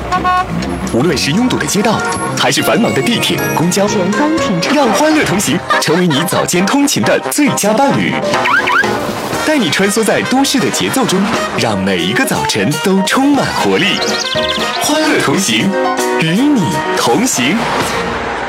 无论是拥堵的街道，还是繁忙的地铁、公交， 前方停车。 让欢乐同行成为你早间通勤的最佳伴侣，带你穿梭在都市的节奏中，让每一个早晨都充满活力。欢乐同行，与你同行。